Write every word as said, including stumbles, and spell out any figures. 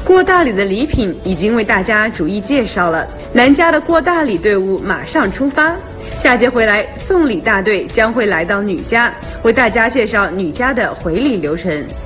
过大礼的礼品已经为大家逐一介绍了，男家的过大礼队伍马上出发。下节回来，送礼大队将会来到女家，为大家介绍女家的回礼流程。